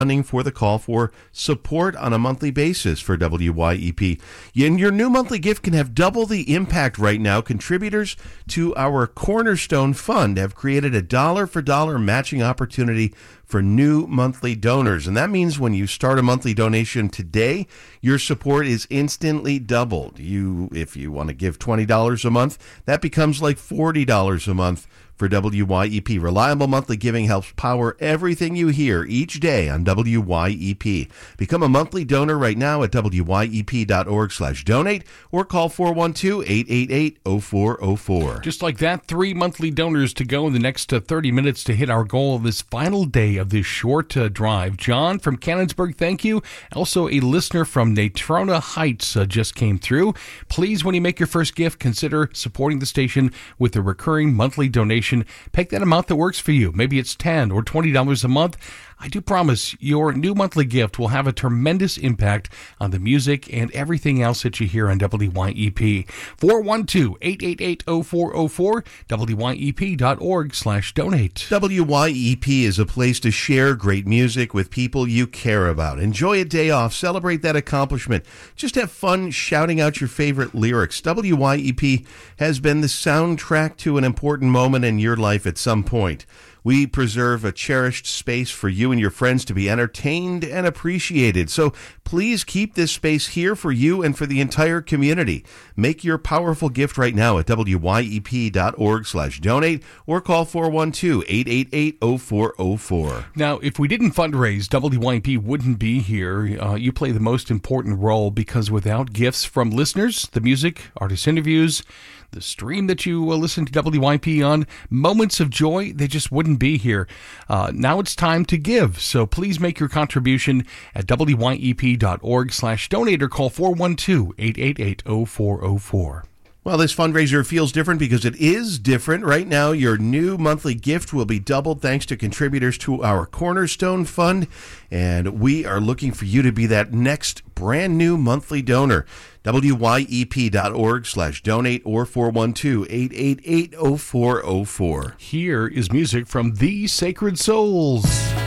funding for the call for support on a monthly basis for WYEP. And your new monthly gift can have double the impact right now. Contributors to our Cornerstone Fund have created a dollar-for-dollar matching opportunity for new monthly donors. And that means when you start a monthly donation today, your support is instantly doubled. If you want to give $20 a month, that becomes like $40 a month for WYEP. Reliable monthly giving helps power everything you hear each day on WYEP. Become a monthly donor right now at wyep.org/donate or call 412-888-0404. Just like that, 3 monthly donors to go in the next 30 minutes to hit our goal of this final day of this short drive. John from Canonsburg, thank you. Also, a listener from Natrona Heights just came through. Please, when you make your first gift, consider supporting the station with a recurring monthly donation. Pick that amount that works for you. Maybe it's $10 or $20 a month. I do promise your new monthly gift will have a tremendous impact on the music and everything else that you hear on WYEP. 412-888-0404, wyep.org/donate. WYEP is a place to share great music with people you care about. Enjoy a day off. Celebrate that accomplishment. Just have fun shouting out your favorite lyrics. WYEP has been the soundtrack to an important moment in your life at some point. We preserve a cherished space for you and your friends to be entertained and appreciated. So please keep this space here for you and for the entire community. Make your powerful gift right now at wyep.org/donate or call 412-888-0404. Now, if we didn't fundraise, WYEP wouldn't be here. You play the most important role because without gifts from listeners, the music, artist interviews, the stream that you listen to WYEP on, moments of joy, they just wouldn't be here. Now it's time to give, so please make your contribution at wyep.org/donate or call 412-888-0404. Well, this fundraiser feels different because it is different. Right now, your new monthly gift will be doubled thanks to contributors to our Cornerstone Fund, and we are looking for you to be that next brand new monthly donor. wyep.org/donate or 412-888-0404. Here is music from The Sacred Souls.